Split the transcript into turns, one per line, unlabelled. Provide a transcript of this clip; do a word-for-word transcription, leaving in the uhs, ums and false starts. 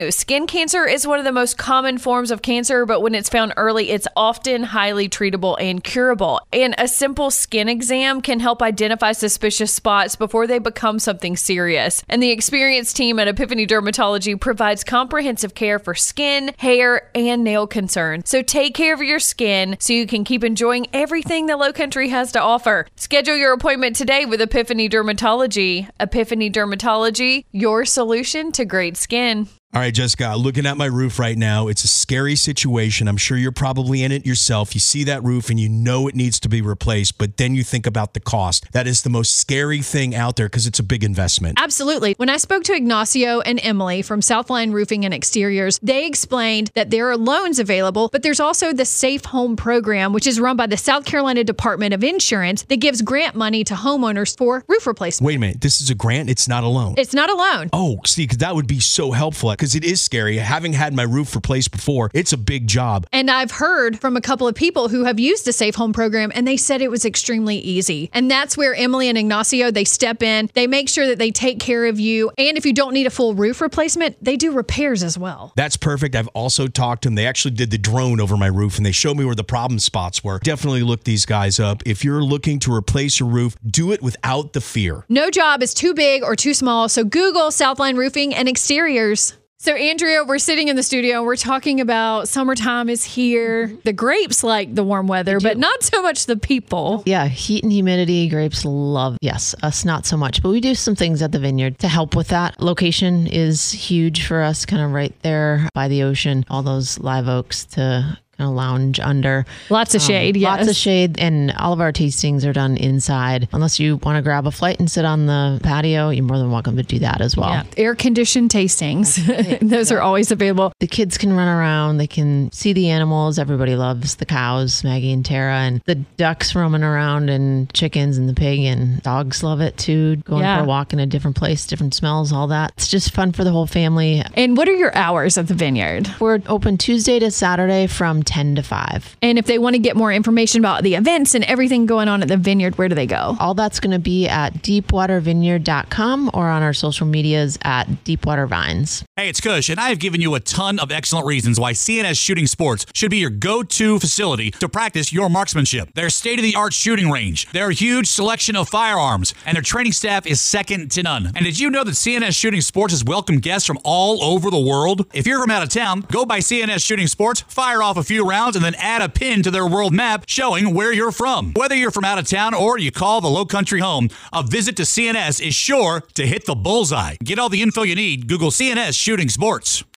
Skin cancer is one of the most common forms of cancer, but when it's found early, it's often highly treatable and curable. And a simple skin exam can help identify suspicious spots before they become something serious. And the experienced team at Epiphany Dermatology provides comprehensive care for skin, hair, and nail concerns. So take care of your skin so you can keep enjoying everything the Lowcountry has to offer. Schedule your appointment today with Epiphany Dermatology. Epiphany Dermatology, your solution to great skin.
All right, Jessica, looking at my roof right now, it's a scary situation. I'm sure you're probably in it yourself. You see that roof and you know it needs to be replaced, but then you think about the cost. That is the most scary thing out there because it's a big investment.
Absolutely. When I spoke to Ignacio and Emily from Southline Roofing and Exteriors, they explained that there are loans available, but there's also the Safe Home Program, which is run by the South Carolina Department of Insurance that gives grant money to homeowners for roof replacement.
Wait a minute. This is a grant? It's not a loan?
It's not a loan.
Oh, see, because that would be so helpful. Because it is scary. Having had my roof replaced before, it's a big job.
And I've heard from a couple of people who have used the Safe Home Program, and they said it was extremely easy. And that's where Emily and Ignacio, they step in. They make sure that they take care of you. And if you don't need a full roof replacement, they do repairs as well.
That's perfect. I've also talked to them. They actually did the drone over my roof, and they showed me where the problem spots were. Definitely look these guys up. If you're looking to replace your roof, do it without the fear.
No job is too big or too small, so Google Southline Roofing and Exteriors. So, Andrea, we're sitting in the studio and we're talking about summertime is here. The grapes like the warm weather, but not so much the people.
Yeah, heat and humidity, grapes love. Yes, us not so much, but we do some things at the vineyard to help with that. Location is huge for us, kind of right there by the ocean. All those live oaks to kind of lounge under.
Lots of shade,
um,
yes.
Lots of shade, and all of our tastings are done inside. Unless you want to grab a flight and sit on the patio, you're more than welcome to do that as well.
Yeah. Air-conditioned tastings. Those yeah. are always available.
The kids can run around. They can see the animals. Everybody loves the cows, Maggie and Tara, and the ducks roaming around, and chickens and the pig, and dogs love it too. Going yeah. for a walk in a different place, different smells, all that. It's just fun for the whole family.
And what are your hours at the vineyard?
We're open Tuesday to Saturday from ten to five.
And if they want to get more information about the events and everything going on at the vineyard, where do they go?
All that's going to be at deepwater vineyard dot com or on our social medias at Deepwater Vines.
Hey, it's Kush, and I have given you a ton of excellent reasons why C N S Shooting Sports should be your go-to facility to practice your marksmanship. Their state-of-the-art shooting range, their huge selection of firearms, and their training staff is second to none. And did you know that C N S Shooting Sports has welcomed guests from all over the world? If you're from out of town, go by C N S Shooting Sports, fire off a few rounds, and then add a pin to their world map showing where you're from. Whether you're from out of town or you call the Lowcountry home, a visit to C N S is sure to hit the bullseye. Get all the info you need. Google C N S Shooting Sports.